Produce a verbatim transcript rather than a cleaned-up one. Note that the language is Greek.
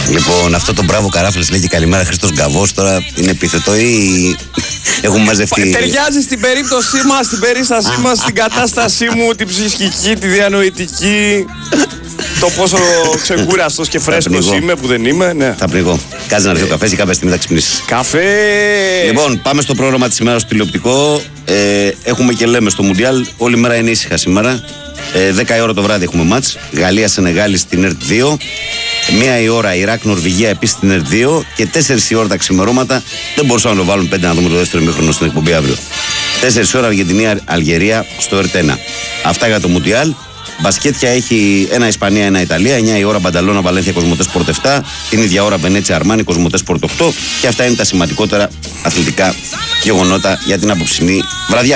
Λοιπόν, αυτό το μπράβο Καράφλες λέει και καλημέρα Χρήστος Γκαβός. Τώρα είναι επίθετο ή έχουμε μαζευτεί? Ταιριάζει στην περίπτωσή μας, στην περίστασή μας, στην κατάστασή μου, την ψυχική, τη διανοητική. Το πόσο ξεκούραστος και φρέσκος είμαι που δεν είμαι. Ναι. Θα πνιγώ. Κάτσε να έρθει ο καφές και κάποια στιγμή θα ξυπνήσεις. Καφέ! Λοιπόν, πάμε στο πρόγραμμα της ημέρας στο τηλεοπτικό. Ε, έχουμε και λέμε στο Μουντιάλ. Όλη μέρα είναι ήσυχα σήμερα. Ε, δέκα η ώρα το βράδυ έχουμε μάτς. Γαλλία-Σενεγάλη στην ΕΡΤ δύο. Μία η ώρα Ιράκ-Νορβηγία επίσης στην ΕΡΤ δύο. Και τέσσερις η ώρα τα ξημερώματα. Δεν μπορούσαμε να το βάλουν πέντε να δούμε το δεύτερο ημίχρονο στην εκπομπή αύριο. τέσσερις η ώρα Αργεντινή-Αλγερία στο ΕΡΤ ένα. Αυτά για το Μουντιάλ. Μπασκέτια έχει ένα Ισπανία, ένα Ιταλία. εννιά η ώρα Μπανταλώνα, Βαλένθια, Κοσμοτέ Σπορτ επτά. Την ίδια ώρα Βενέτσια, Αρμάνι, Κοσμοτέ Σπορτ οκτώ. Και αυτά είναι τα σημαντικότερα αθλητικά γεγονότα για την απόψινή βραδιά.